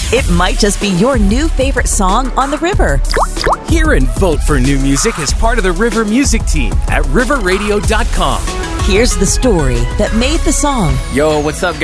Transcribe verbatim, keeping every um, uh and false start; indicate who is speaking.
Speaker 1: It might just be your new favorite song on the river.
Speaker 2: Hear and vote for new music as part of the River Music Team at river radio dot com.
Speaker 1: Here's the story that made the song.
Speaker 3: Yo, what's up, guys?